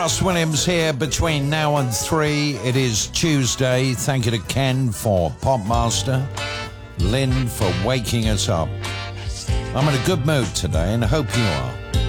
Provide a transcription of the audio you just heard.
Ross Williams here between now and 3. It is Tuesday. Thank you to Ken for Popmaster, Lynn for waking us up. I'm in a good mood today and I hope you are.